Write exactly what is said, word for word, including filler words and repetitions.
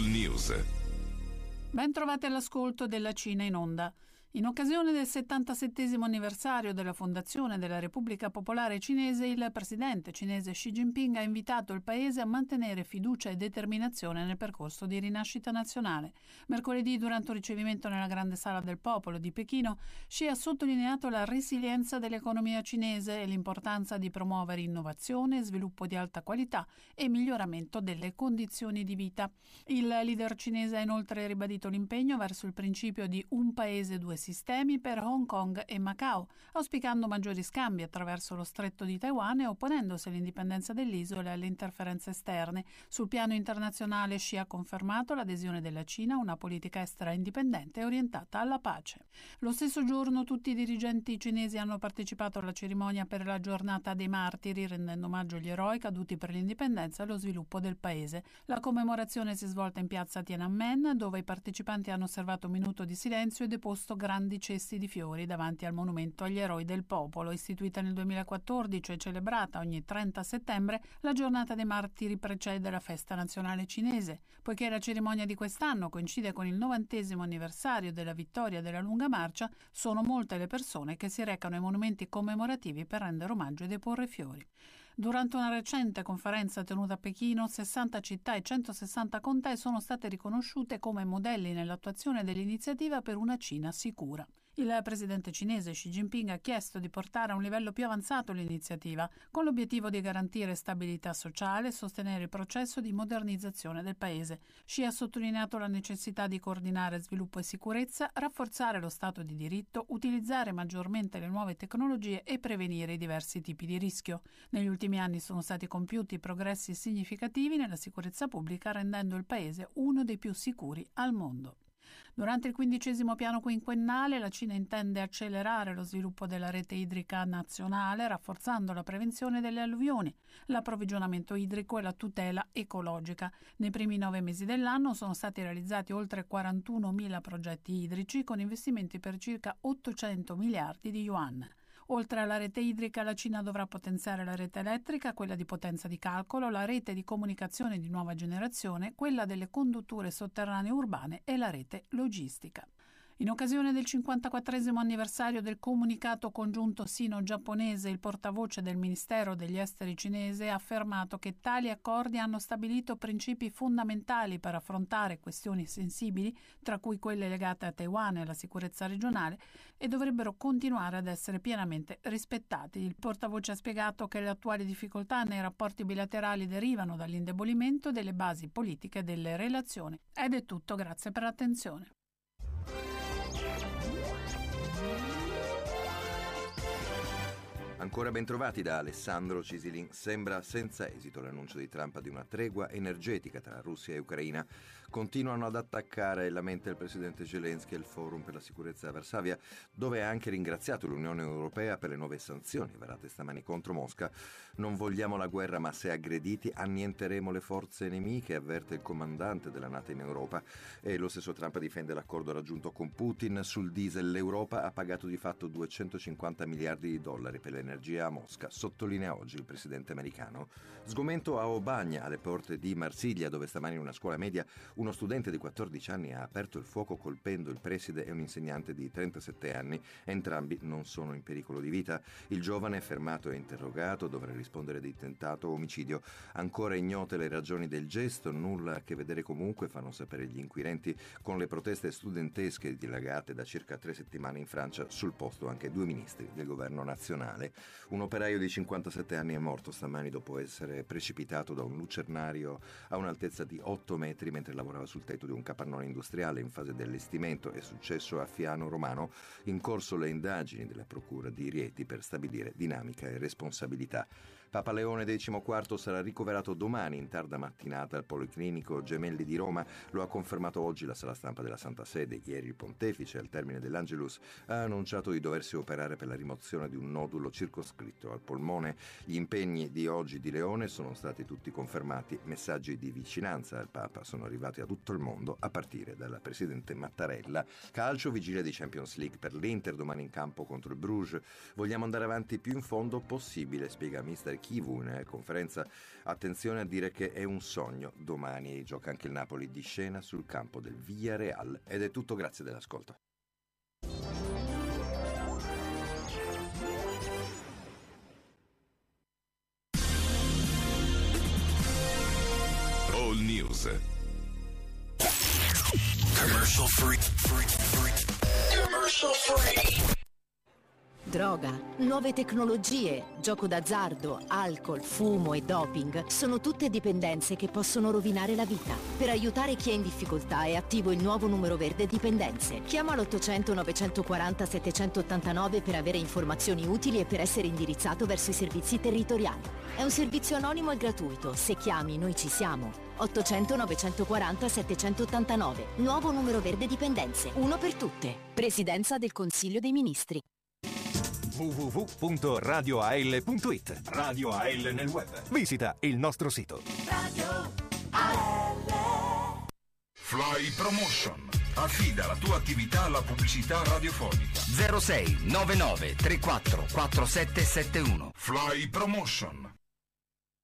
All News. Ben trovati all'ascolto della Cina in onda. In occasione del settantasettesimo anniversario della fondazione della Repubblica Popolare Cinese, il presidente cinese Xi Jinping ha invitato il paese a mantenere fiducia e determinazione nel percorso di rinascita nazionale. Mercoledì, durante un ricevimento nella Grande Sala del Popolo di Pechino, Xi ha sottolineato la resilienza dell'economia cinese e l'importanza di promuovere innovazione, sviluppo di alta qualità e miglioramento delle condizioni di vita. Il leader cinese ha inoltre ribadito l'impegno verso il principio di un paese due sistemi per Hong Kong e Macao, auspicando maggiori scambi attraverso lo stretto di Taiwan e opponendosi all'indipendenza dell'isola e alle interferenze esterne. Sul piano internazionale, Xi ha confermato l'adesione della Cina a una politica estera indipendente e orientata alla pace. Lo stesso giorno tutti i dirigenti cinesi hanno partecipato alla cerimonia per la giornata dei martiri, rendendo omaggio agli eroi caduti per l'indipendenza e lo sviluppo del paese. La commemorazione si è svolta in piazza Tiananmen, dove i partecipanti hanno osservato un minuto di silenzio e deposto grandi cesti di fiori davanti al monumento agli eroi del popolo. Istituita nel duemilaquattordici e celebrata ogni trenta settembre, la giornata dei martiri precede la festa nazionale cinese. Poiché la cerimonia di quest'anno coincide con il novantesimo anniversario della vittoria della lunga marcia, sono molte le persone che si recano ai monumenti commemorativi per rendere omaggio e deporre fiori. Durante una recente conferenza tenuta a Pechino, sessanta città e centosessanta contee sono state riconosciute come modelli nell'attuazione dell'iniziativa per una Cina sicura. Il presidente cinese Xi Jinping ha chiesto di portare a un livello più avanzato l'iniziativa, con l'obiettivo di garantire stabilità sociale e sostenere il processo di modernizzazione del paese. Xi ha sottolineato la necessità di coordinare sviluppo e sicurezza, rafforzare lo Stato di diritto, utilizzare maggiormente le nuove tecnologie e prevenire i diversi tipi di rischio. Negli ultimi anni sono stati compiuti progressi significativi nella sicurezza pubblica, rendendo il paese uno dei più sicuri al mondo. Durante il quindicesimo piano quinquennale la Cina intende accelerare lo sviluppo della rete idrica nazionale, rafforzando la prevenzione delle alluvioni, l'approvvigionamento idrico e la tutela ecologica. Nei primi nove mesi dell'anno sono stati realizzati oltre quarantunomila progetti idrici con investimenti per circa ottocento miliardi di yuan. Oltre alla rete idrica, la Cina dovrà potenziare la rete elettrica, quella di potenza di calcolo, la rete di comunicazione di nuova generazione, quella delle condutture sotterranee urbane e la rete logistica. In occasione del cinquantaquattresimo anniversario del comunicato congiunto sino-giapponese, il portavoce del Ministero degli Esteri cinese ha affermato che tali accordi hanno stabilito principi fondamentali per affrontare questioni sensibili, tra cui quelle legate a Taiwan e alla sicurezza regionale, e dovrebbero continuare ad essere pienamente rispettati. Il portavoce ha spiegato che le attuali difficoltà nei rapporti bilaterali derivano dall'indebolimento delle basi politiche delle relazioni. Ed è tutto, grazie per l'attenzione. Ancora ben trovati da Alessandro Cisilin. Sembra senza esito l'annuncio di Trump di una tregua energetica tra Russia e Ucraina. Continuano ad attaccare la mente il presidente Zelensky e il Forum per la sicurezza a Varsavia, dove ha anche ringraziato l'Unione Europea per le nuove sanzioni varate stamani contro Mosca. Non vogliamo la guerra, ma se aggrediti annienteremo le forze nemiche, avverte il comandante della NATO in Europa. E lo stesso Trump difende l'accordo raggiunto con Putin sul diesel. L'Europa ha pagato di fatto duecentocinquanta miliardi di dollari per l'energia a Mosca, sottolinea oggi il presidente americano. Sgomento a Obagna, alle porte di Marsiglia, dove stamani in una scuola media uno studente di quattordici anni ha aperto il fuoco colpendo il preside e un insegnante di trentasette anni. Entrambi non sono in pericolo di vita. Il giovane è fermato e interrogato, dovrà rispondere di tentato omicidio. Ancora ignote le ragioni del gesto, nulla a che vedere comunque, fanno sapere gli inquirenti, con le proteste studentesche dilagate da circa tre settimane in Francia. Sul posto anche due ministri del governo nazionale. Un operaio di cinquantasette anni è morto stamani dopo essere precipitato da un lucernario a un'altezza di otto metri mentre lavorava sul tetto di un capannone industriale in fase di allestimento. È successo a Fiano Romano. In corso le indagini della procura di Rieti per stabilire dinamica e responsabilità. Papa Leone quattordici sarà ricoverato domani in tarda mattinata al Policlinico Gemelli di Roma. Lo ha confermato oggi la sala stampa della Santa Sede. Ieri il pontefice, al termine dell'Angelus, ha annunciato di doversi operare per la rimozione di un nodulo circoscritto al polmone. Gli impegni di oggi di Leone sono stati tutti confermati. Messaggi di vicinanza al Papa sono arrivati a tutto il mondo, a partire dalla presidente Mattarella. Calcio, vigilia di Champions League per l'Inter, domani in campo contro il Bruges. Vogliamo andare avanti più in fondo possibile, spiega mister Chivu in conferenza. Attenzione a dire che è un sogno. Domani gioca anche il Napoli di scena sul campo del Villarreal. Ed è tutto, grazie dell'ascolto. All News. Commercial free. Free. Free. Commercial free. Droga, nuove tecnologie, gioco d'azzardo, alcol, fumo e doping sono tutte dipendenze che possono rovinare la vita. Per aiutare chi è in difficoltà è attivo il nuovo numero verde dipendenze. Chiama l'ottocento novecentoquaranta settecentoottantanove per avere informazioni utili e per essere indirizzato verso i servizi territoriali. È un servizio anonimo e gratuito. Se chiami, noi ci siamo. ottocento novecentoquaranta settecentoottantanove. Nuovo numero verde dipendenze. Uno per tutte. Presidenza del Consiglio dei Ministri. w w w punto radio a l punto i t. Radio A L nel web. Visita il nostro sito. Radio A L. Fly Promotion. Affida la tua attività alla pubblicità radiofonica. zero sei novantanove trentaquattro quarantasette settantuno. Fly Promotion.